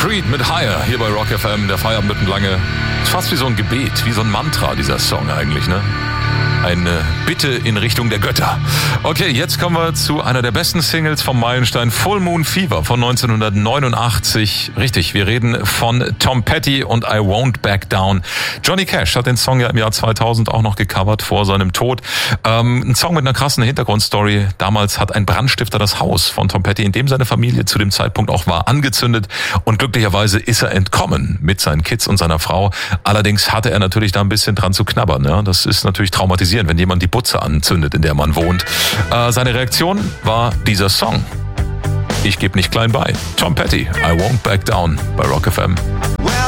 Creed mit Higher hier bei Rock FM, der Feierabend mitten lange. Ist fast wie so ein Gebet, wie so ein Mantra, dieser Song eigentlich, ne? Eine Bitte in Richtung der Götter. Okay, jetzt kommen wir zu einer der besten Singles vom Meilenstein, Full Moon Fever von 1989. Richtig, wir reden von Tom Petty und I Won't Back Down. Johnny Cash hat den Song ja im Jahr 2000 auch noch gecovert vor seinem Tod. Ein Song mit einer krassen Hintergrundstory. Damals hat ein Brandstifter das Haus von Tom Petty, in dem seine Familie zu dem Zeitpunkt auch war, angezündet. Und glücklicherweise ist er entkommen mit seinen Kids und seiner Frau. Allerdings hatte er natürlich da ein bisschen dran zu knabbern. Ja? Das ist natürlich traumatisierend, wenn jemand die Butze anzündet, in der man wohnt. Seine Reaktion war dieser Song. Ich gebe nicht klein bei. Tom Petty, I Won't Back Down bei Rock FM.